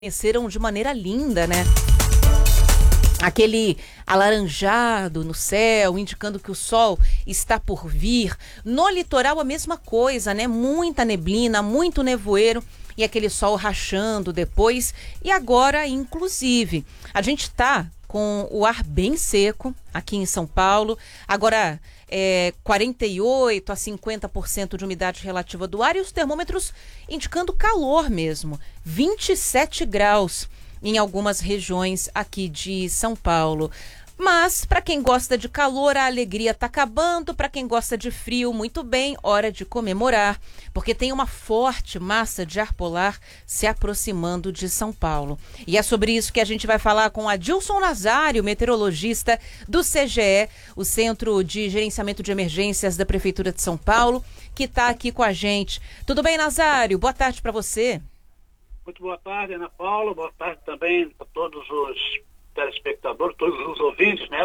Amanheceram de maneira linda, né? Aquele alaranjado no céu, indicando que o sol está por vir. No litoral a mesma coisa, né? Muita neblina, muito nevoeiro e aquele sol rachando depois. E agora, inclusive, a gente está com o ar bem seco aqui em São Paulo. Agora 48 a 50% de umidade relativa do ar e os termômetros indicando calor mesmo. 27 graus em algumas regiões aqui de São Paulo. Mas, para quem gosta de calor, a alegria está acabando. Para quem gosta de frio, muito bem, hora de comemorar, porque tem uma forte massa de ar polar se aproximando de São Paulo. E é sobre isso que a gente vai falar com Adilson Nazário, meteorologista do CGE, o Centro de Gerenciamento de Emergências da Prefeitura de São Paulo, que está aqui com a gente. Tudo bem, Nazário? Boa tarde para você. Muito boa tarde, Ana Paula. Boa tarde também para todos os telespectadores, todos os ouvintes, né,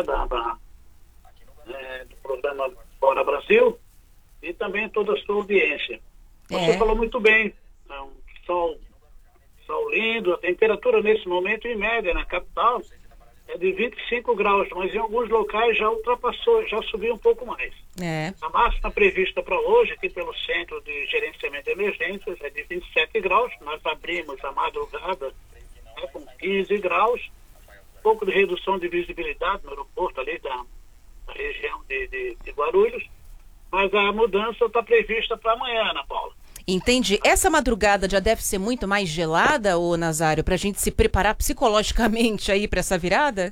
do programa Fora Brasil e também toda a sua audiência. Você falou muito bem, é um sol lindo, a temperatura nesse momento em média na capital é de 25 graus, mas em alguns locais já ultrapassou, já subiu um pouco mais. A máxima prevista para hoje aqui pelo Centro de Gerenciamento de Emergências é de 27 graus, nós abrimos a madrugada, né, com 15 graus, pouco de redução de visibilidade no aeroporto ali da região de Guarulhos, mas a mudança está prevista para amanhã, Ana Paula. Entendi. Essa madrugada já deve ser muito mais gelada, ô Nazário, para a gente se preparar psicologicamente aí para essa virada?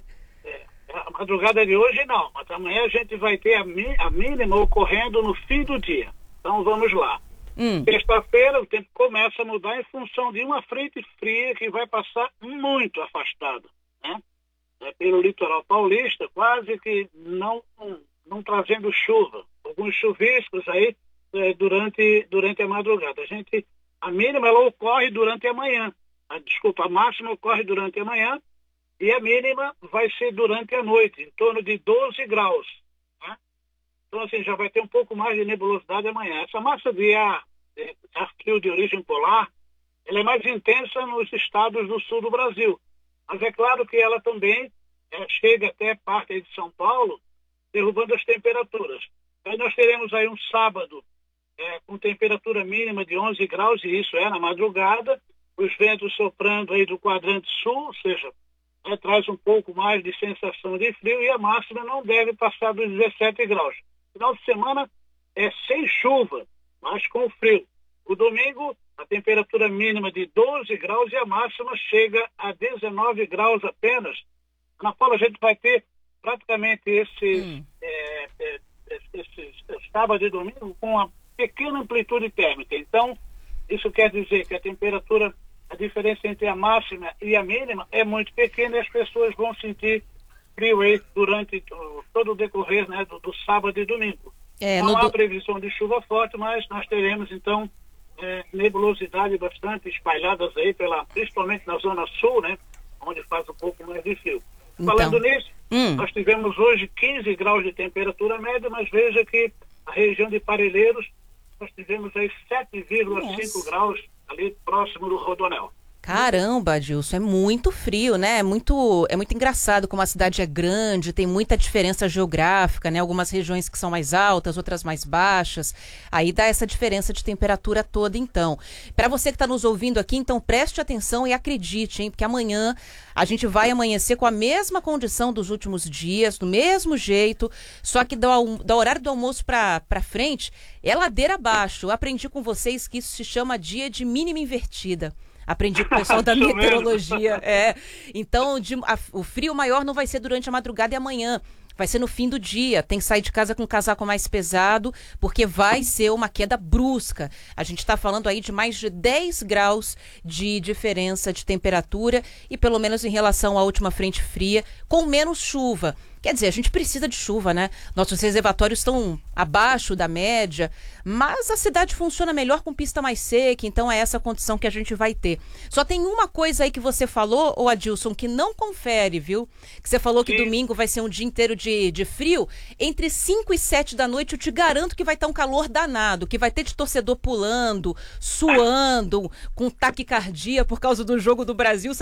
A madrugada de hoje não, mas amanhã a gente vai ter a mínima ocorrendo no fim do dia. Então vamos lá. Sexta-feira o tempo começa a mudar em função de uma frente fria que vai passar muito afastada, né? Pelo litoral paulista, quase que não trazendo chuva. Alguns chuviscos aí durante a madrugada. A mínima ela ocorre durante a manhã. A máxima ocorre durante a manhã e a mínima vai ser durante a noite, em torno de 12 graus. Né? Então, assim, já vai ter um pouco mais de nebulosidade amanhã. Essa massa de ar frio de origem polar, ela é mais intensa nos estados do sul do Brasil. Mas é claro que ela também chega até parte de São Paulo, derrubando as temperaturas. Aí nós teremos aí um sábado com temperatura mínima de 11 graus, e isso é na madrugada, os ventos soprando aí do quadrante sul, ou seja, traz um pouco mais de sensação de frio, e a máxima não deve passar dos 17 graus. Final de semana é sem chuva, mas com frio. O domingo, a temperatura mínima de 12 graus e a máxima chega a 19 graus apenas. Na Paula, a gente vai ter praticamente esses sábado e domingo com uma pequena amplitude térmica. Então, isso quer dizer que a diferença entre a máxima e a mínima é muito pequena e as pessoas vão sentir frio aí durante todo o decorrer, né, do sábado e domingo. Não há previsão de chuva forte, mas nós teremos, então, nebulosidade bastante espalhadas aí, principalmente na zona sul, né, onde faz um pouco mais de frio. Então, falando nisso, nós tivemos hoje 15 graus de temperatura média, mas veja que a região de Parelheiros, nós tivemos aí 7,5 graus ali próximo do Rodoanel. Caramba, Adilson, é muito frio, né? É muito engraçado como a cidade é grande, tem muita diferença geográfica, né? Algumas regiões que são mais altas, outras mais baixas. Aí dá essa diferença de temperatura toda, então. Para você que está nos ouvindo aqui, então preste atenção e acredite, hein? Porque amanhã a gente vai amanhecer com a mesma condição dos últimos dias, do mesmo jeito, só que do horário do almoço para frente é ladeira abaixo. Eu aprendi com vocês que isso se chama dia de mínima invertida. Aprendi com o pessoal da meteorologia. Então, o frio maior não vai ser durante a madrugada e amanhã. Vai ser no fim do dia. Tem que sair de casa com um casaco mais pesado, porque vai ser uma queda brusca. A gente está falando aí de mais de 10 graus de diferença de temperatura e pelo menos em relação à última frente fria, com menos chuva. Quer dizer, a gente precisa de chuva, né? Nossos reservatórios estão abaixo da média, mas a cidade funciona melhor com pista mais seca, então é essa condição que a gente vai ter. Só tem uma coisa aí que você falou, ô Adilson, que não confere, viu? Que você falou que domingo vai ser um dia inteiro de frio. Entre 5 e 7 da noite, eu te garanto que vai estar um calor danado, que vai ter de torcedor pulando, suando, com taquicardia por causa do jogo do Brasil.